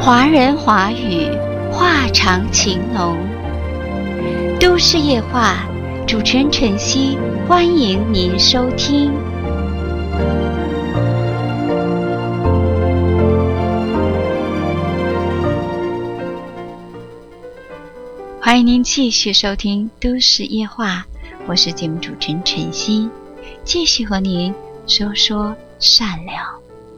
华人华语，话长情浓。都市夜话，主持人晨曦，欢迎您收听。欢迎您继续收听都市夜话，我是节目主持人晨曦，继续和您说说善良。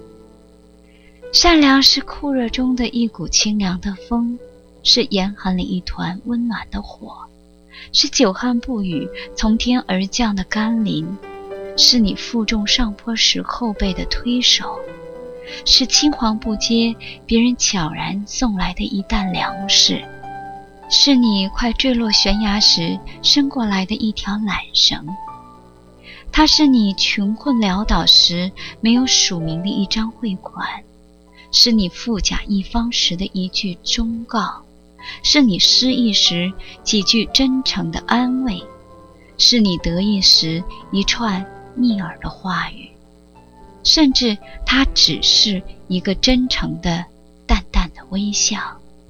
善良是酷热中的一股清凉的风，是严寒里一团温暖的火，是久旱不雨从天而降的甘霖，是你负重上坡时后背的推手，是青黄不接别人悄然送来的一担粮食，是你快坠落悬崖时伸过来的一条缆绳，它是你穷困潦倒时没有署名的一张汇款，是你富甲一方时的一句忠告，是你失意时几句真诚的安慰，是你得意时一串逆耳的话语，甚至它只是一个真诚的淡淡的微笑。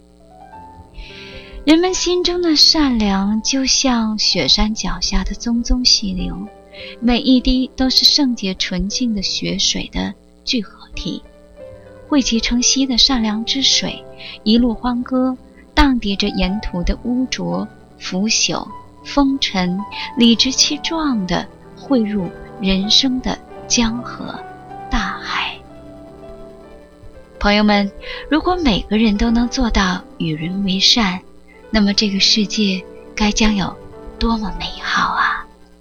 人们心中的善良就像雪山脚下的淙淙细流，每一滴都是圣洁纯净的雪水的聚合体，汇集成溪的善良之水，一路欢歌，荡涤着沿途的污浊、腐朽、风尘，理直气壮地汇入人生的江河大海。朋友们，如果每个人都能做到与人为善，那么这个世界该将有多么美好啊！